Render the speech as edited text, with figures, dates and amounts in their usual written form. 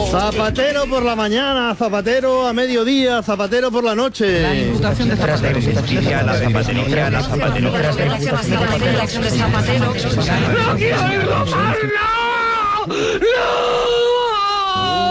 Zapatero por la mañana, Zapatero a mediodía, Zapatero por la noche. La imputación de Zapatero. ¡No quiero irlo más, no! ¡No!